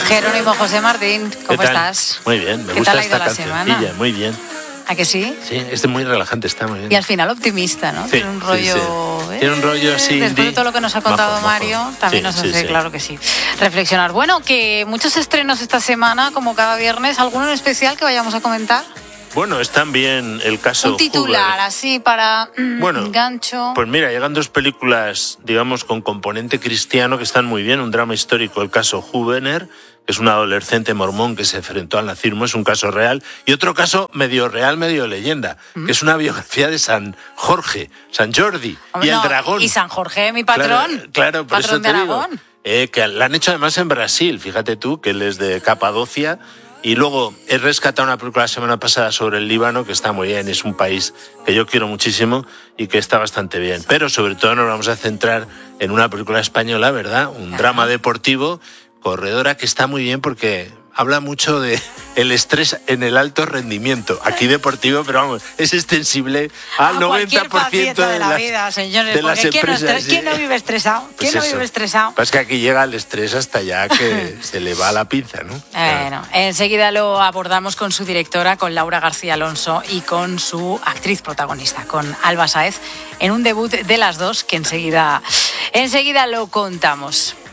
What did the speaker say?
Jerónimo José Martín, ¿cómo estás? Muy bien, me ¿Qué gusta tal ha esta ido la semana? cancioncilla, muy bien. ¿A que sí? Sí, muy relajante, está muy bien. Y al final optimista, ¿no? Sí, Tiene un rollo... sí. Tiene un rollo así. Después de todo lo que nos ha contado Majo. Mario, también nos hace, claro que sí, reflexionar. Bueno, que muchos estrenos esta semana, como cada viernes. ¿Alguno en especial que vayamos a comentar? Bueno, es también el caso un titular, Hoover. así, para gancho. Pues mira, llegan dos películas, digamos, con componente cristiano que están muy bien. Un drama histórico, el caso Hoover, que es un adolescente mormón que se enfrentó al nazismo, es un caso real. Y otro caso medio real, medio leyenda, que es una biografía de San Jorge, San Jordi, y el dragón. Y San Jorge, mi patrón. Claro, por patrón eso te de digo. Aragón. Que la han hecho además en Brasil, fíjate tú, que él es de Capadocia. Y luego he rescatado una película la semana pasada sobre el Líbano, que está muy bien, es un país que yo quiero muchísimo y que está bastante bien. Pero sobre todo nos vamos a centrar en una película española, ¿verdad? Un drama deportivo, Corredora, que está muy bien porque habla mucho de el estrés en el alto rendimiento. Aquí deportivo, pero vamos, es extensible al 90% de la vida, señores. De las empresas. ¿Quién no vive estresado? Pues ¿Quién no vive estresado? Pues que aquí llega el estrés hasta ya que se le va la pinza, ¿no? Bueno, enseguida lo abordamos con su directora, con Laura García Alonso, y con su actriz protagonista, con Alba Sáez, en un debut de las dos que enseguida lo contamos.